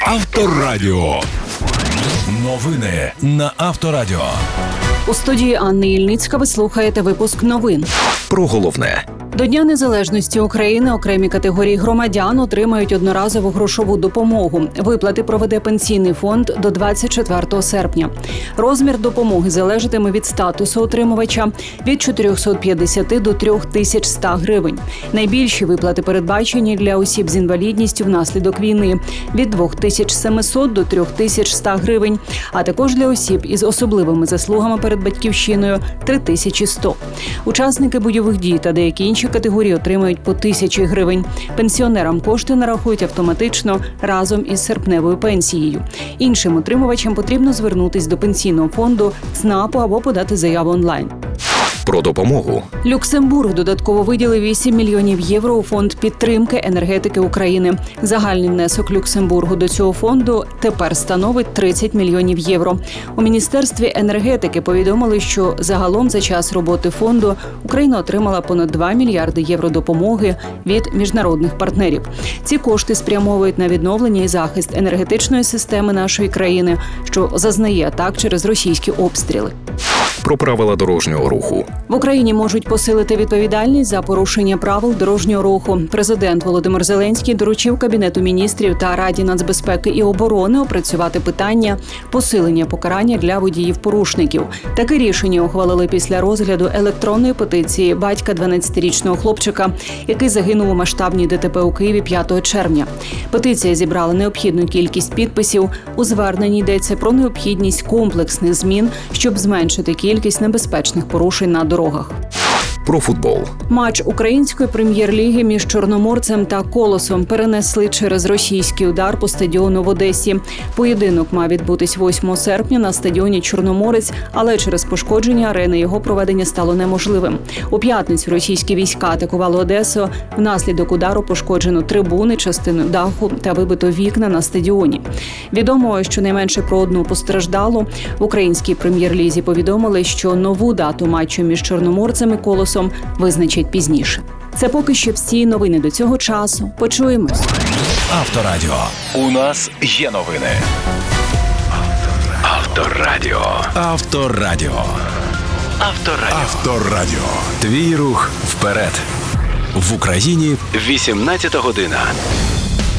Авторадіо. Новини на Авторадіо. У студії Анни Ільницька ви слухаєте випуск новин. Про головне. До Дня незалежності України окремі категорії громадян отримають одноразову грошову допомогу. Виплати проведе Пенсійний фонд до 24 серпня. Розмір допомоги залежатиме від статусу отримувача – від 450 до 3100 гривень. Найбільші виплати передбачені для осіб з інвалідністю внаслідок війни – від 2700 до 3100 гривень, а також для осіб із особливими заслугами перед батьківщиною – 3100. Учасники бойових дій та деякі інші категорії отримають по 1000 гривень. Пенсіонерам кошти нарахують автоматично разом із серпневою пенсією. Іншим отримувачам потрібно звернутись до Пенсійного фонду, ЦНАПу або подати заяву онлайн. Про допомогу. Люксембург додатково виділив 8 мільйонів євро у фонд підтримки енергетики України. Загальний внесок Люксембургу до цього фонду тепер становить 30 мільйонів євро. У Міністерстві енергетики повідомили, що загалом за час роботи фонду Україна отримала понад 2 мільярди євро допомоги від міжнародних партнерів. Ці кошти спрямовують на відновлення і захист енергетичної системи нашої країни, що зазнає атак через російські обстріли. Про правила дорожнього руху. В Україні можуть посилити відповідальність за порушення правил дорожнього руху. Президент Володимир Зеленський доручив Кабінету міністрів та Раді нацбезпеки і оборони опрацювати питання посилення покарання для водіїв-порушників. Таке рішення ухвалили після розгляду електронної петиції батька 12-річного хлопчика, який загинув у масштабній ДТП у Києві 5 червня. Петиція зібрала необхідну кількість підписів. У зверненні йдеться про необхідність комплексних змін, щоб зменшити кількість небезпечних порушень на дорогах. Про футбол. Матч української прем'єр-ліги між Чорноморцем та Колосом перенесли через російський удар по стадіону в Одесі. Поєдинок мав відбутись 8 серпня на стадіоні Чорноморець, але через пошкодження арени його проведення стало неможливим. У п'ятницю російські війська атакували Одесу. Внаслідок удару пошкоджено трибуни, частину даху та вибито вікна на стадіоні. Відомо, що найменше про одну постраждалу. В українській прем'єр-лізі повідомили, що нову дату матчу між Чорноморцем і Колосом визначать пізніше. Це поки що всі новини до цього часу. Почуємось. Авторадіо. У нас є новини. Авторадіо. Авторадіо. Авторадіо. Авторадіо. Твій рух вперед. В Україні 18 година.